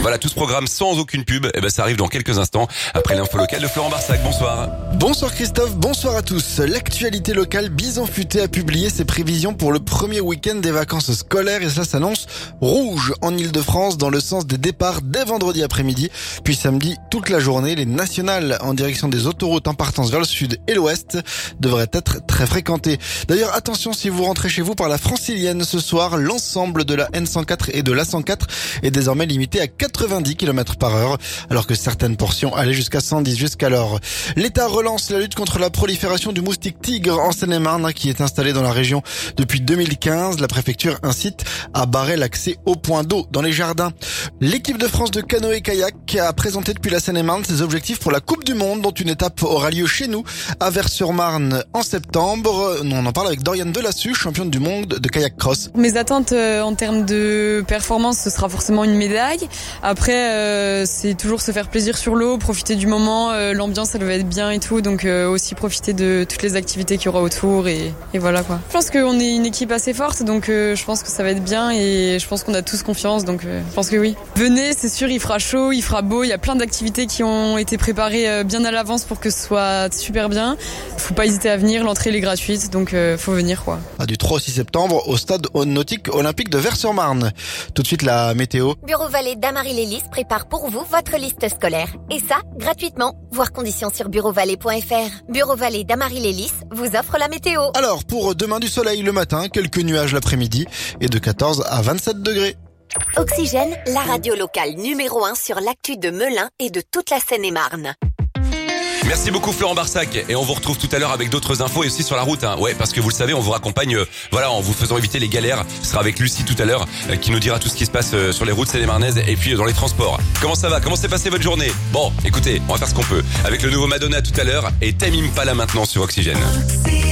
Voilà, tout ce programme sans aucune pub, ça arrive dans quelques instants après l'info locale de Florent Barsac. Bonsoir. Bonsoir Christophe, bonsoir à tous. L'actualité locale, Bison Futé a publié ses prévisions pour le premier week-end des vacances scolaires et ça s'annonce rouge en Ile-de-France dans le sens des départs dès vendredi après-midi. Puis samedi, toute la journée, les nationales en direction des autoroutes en partance vers le sud et l'ouest devraient être très fréquentées. D'ailleurs, attention si vous rentrez chez vous par la Francilienne ce soir, l'ensemble de la N104 et de l'A104 est désormais limité à 90 km/h, alors que certaines portions allaient jusqu'à 110 jusqu'alors. L'État relance la lutte contre la prolifération du moustique tigre en Seine-et-Marne, qui est installé dans la région depuis 2015. La préfecture incite à barrer l'accès aux points d'eau dans les jardins. L'équipe de France de canoë-kayak a présenté depuis la Seine-et-Marne ses objectifs pour la Coupe du Monde, dont une étape aura lieu chez nous, à Vers-sur-Marne, en septembre. On en parle avec Doriane Delassus, championne du monde de kayak cross. Mes attentes en termes de performance, ce sera forcément une médaille. Après, c'est toujours se faire plaisir sur l'eau, profiter du moment, l'ambiance elle va être bien et tout, donc aussi profiter de toutes les activités qu'il y aura autour et voilà quoi. Je pense qu'on est une équipe assez forte, donc je pense que ça va être bien et je pense qu'on a tous confiance, donc je pense que oui. Venez, c'est sûr, il fera chaud, il fera beau, il y a plein d'activités qui ont été préparées bien à l'avance pour que ce soit super bien. Faut pas hésiter à venir, l'entrée elle est gratuite, donc faut venir quoi. Du 3 au 6 septembre au stade nautique olympique de Vers-sur-Marne. Tout de suite la météo. Bureau Vallée d'Amarie-les-Lys prépare pour vous votre liste scolaire. Et ça, gratuitement. Voir conditions sur bureauvalais.fr. Bureau Vallée d'Amarie-les-Lys vous offre la météo. Alors, pour demain du soleil le matin, quelques nuages l'après-midi et de 14 à 27 degrés. Oxygène, la radio locale numéro 1 sur l'actu de Melun et de toute la Seine-et-Marne. Merci beaucoup Florent Barsac et on vous retrouve tout à l'heure avec d'autres infos et aussi sur la route. Ouais, parce que vous le savez, on vous raccompagne en vous faisant éviter les galères. Ce sera avec Lucie tout à l'heure qui nous dira tout ce qui se passe sur les routes seine-et-marnaises et puis dans les transports. Comment ça va? Comment s'est passée votre journée? Bon, écoutez, on va faire ce qu'on peut. Avec le nouveau Madonna tout à l'heure et Tame Impala maintenant sur Oxygène.